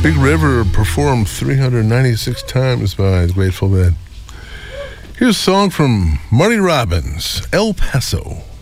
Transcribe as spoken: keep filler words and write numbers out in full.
Big River performed three hundred ninety-six times by the Grateful Dead. Here's a song from Marty Robbins, El Paso.